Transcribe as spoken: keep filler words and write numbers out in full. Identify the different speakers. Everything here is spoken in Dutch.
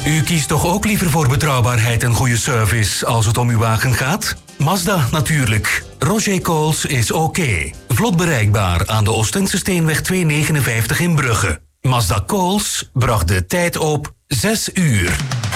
Speaker 1: U kiest toch ook liever voor betrouwbaarheid en goede service als het om uw wagen gaat? Mazda natuurlijk. Roger Coles is oké. Okay. Vlot bereikbaar aan de Oostense Steenweg tweehonderdnegenenvijftig in Brugge. Mazda Coles bracht de tijd op zes uur.